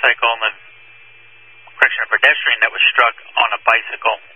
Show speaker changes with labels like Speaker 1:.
Speaker 1: motorcycle and then, correction, a pedestrian that was struck on a bicycle